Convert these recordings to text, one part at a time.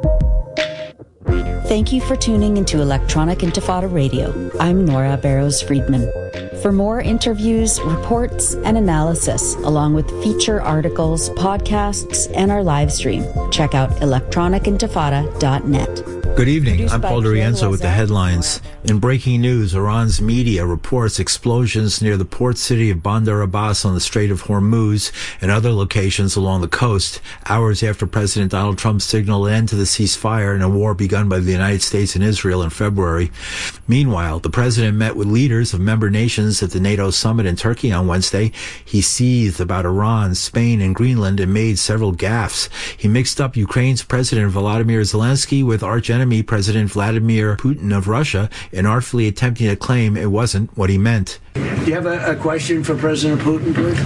Thank you for tuning into Electronic Intifada Radio. I'm Nora Barrows-Friedman. For more interviews, reports, and analysis, along with feature articles, podcasts, and our live stream, check out electronicintifada.net. Good evening. I'm Paul D'Arienzo with the headlines. In breaking news, Iran's media reports explosions near the port city of Bandar Abbas on the Strait of Hormuz and other locations along the coast, hours after President Donald Trump signaled an end to the ceasefire in a war begun by the United States and Israel in February. Meanwhile, the president met with leaders of member nations at the NATO summit in Turkey on Wednesday. He seethed about Iran, Spain, and Greenland and made several gaffes. He mixed up Ukraine's President Volodymyr Zelensky with arch-enemy President Vladimir Putin of Russia in artfully attempting to claim it wasn't what he meant. Do you have a question for President Putin, please?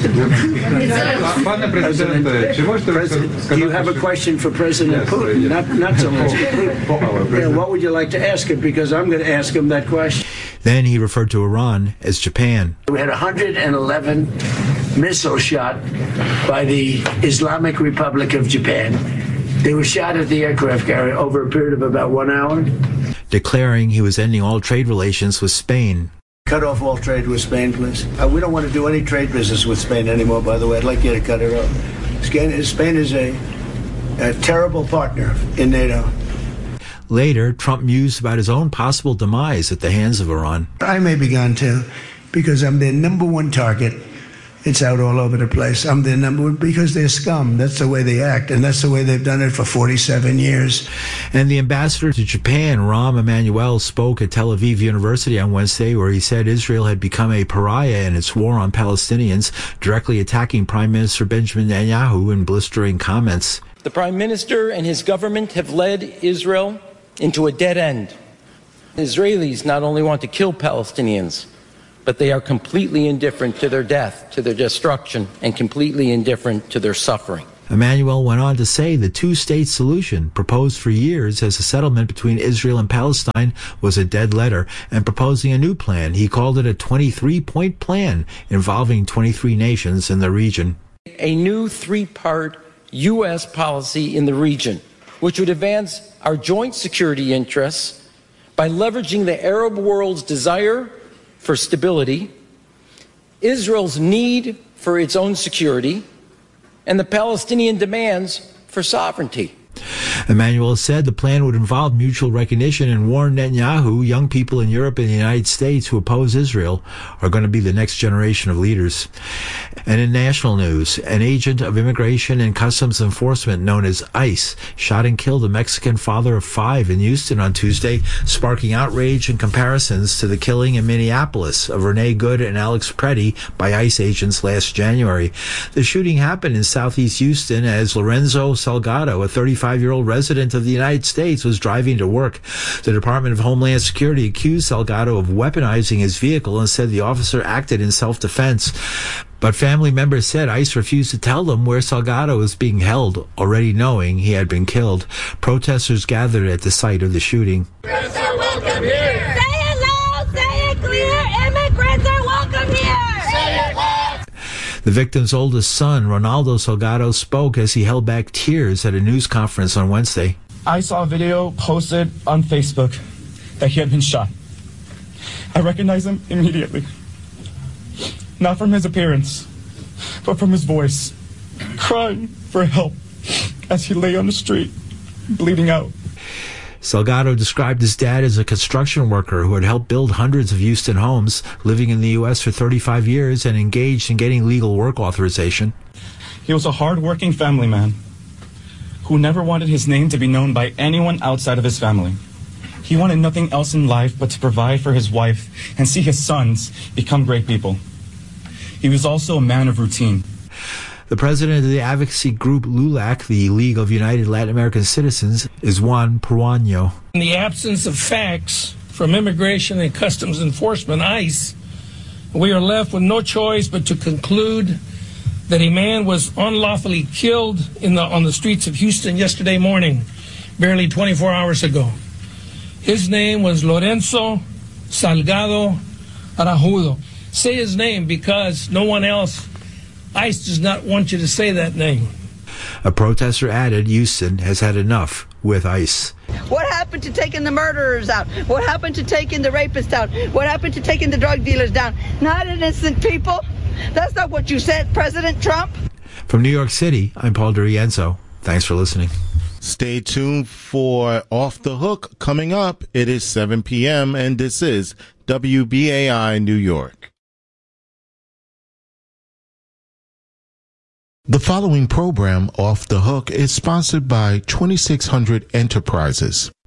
Do you have a question for President Putin? Not so much Putin. Yeah, what would you like to ask him? Because I'm going to ask him that question. Then he referred to Iran as Japan. We had 111 missiles shot by the Islamic Republic of Japan. They were shot at the aircraft carrier over a period of about 1 hour. Declaring he was ending all trade relations with Spain. Cut off all trade with Spain, please. We don't want to do any trade business with Spain anymore, by the way. I'd like you to cut it off. Spain is a terrible partner in NATO. Later, Trump mused about his own possible demise at the hands of Iran. I may be gone too, because I'm their number one target. It's out all over the place. I'm their number one because they're scum. That's the way they act, and that's the way they've done it for 47 years. And the ambassador to Japan, Rahm Emanuel, spoke at Tel Aviv University on Wednesday, where he said Israel had become a pariah in its war on Palestinians, directly attacking Prime Minister Benjamin Netanyahu in blistering comments. The Prime Minister and his government have led Israel into a dead end. Israelis not only want to kill Palestinians, but they are completely indifferent to their death, to their destruction, and completely indifferent to their suffering. Emanuel went on to say the two-state solution, proposed for years as a settlement between Israel and Palestine, was a dead letter, and proposing a new plan. He called it a 23-point plan involving 23 nations in the region. A new three-part U.S. policy in the region, which would advance our joint security interests by leveraging the Arab world's desire for stability, Israel's need for its own security, and the Palestinian demands for sovereignty. Emanuel said the plan would involve mutual recognition and warned Netanyahu young people in Europe and the United States who oppose Israel are going to be the next generation of leaders. And in national news, an agent of Immigration and Customs Enforcement known as ICE shot and killed a Mexican father of 5 in Houston on Tuesday, sparking outrage and comparisons to the killing in Minneapolis of Renee Good and Alex Preddy by ICE agents last January. The shooting happened in southeast Houston as Lorenzo Salgado, a 35-year-old resident of the United States, was driving to work. The Department of Homeland Security accused Salgado of weaponizing his vehicle and said the officer acted in self-defense. But family members said ICE refused to tell them where Salgado was being held, already knowing he had been killed. Protesters gathered at the site of the shooting. Immigrants are welcome here! Say it loud, say it clear! Immigrants are welcome here! Say it loud! The victim's oldest son, Ronaldo Salgado, spoke as he held back tears at a news conference on Wednesday. I saw a video posted on Facebook that he had been shot. I recognized him immediately. Not from his appearance, but from his voice, crying for help as he lay on the street, bleeding out. Salgado described his dad as a construction worker who had helped build hundreds of Houston homes, living in the U.S. for 35 years and engaged in getting legal work authorization. He was a hard-working family man who never wanted his name to be known by anyone outside of his family. He wanted nothing else in life but to provide for his wife and see his sons become great people. He was also a man of routine. The president of the advocacy group LULAC, the League of United Latin American Citizens, is Juan Peruano. In the absence of facts from Immigration and Customs Enforcement, ICE, we are left with no choice but to conclude that a man was unlawfully killed on the streets of Houston yesterday morning, barely 24 hours ago. His name was Lorenzo Salgado Arajudo. Say his name because no one else, ICE does not want you to say that name. A protester added Houston has had enough with ICE. What happened to taking the murderers out? What happened to taking the rapists out? What happened to taking the drug dealers down? Not innocent people. That's not what you said, President Trump. From New York City, I'm Paul DiRienzo. Thanks for listening. Stay tuned for Off the Hook coming up. It is 7 p.m. and this is WBAI New York. The following program, Off the Hook, is sponsored by 2600 Enterprises.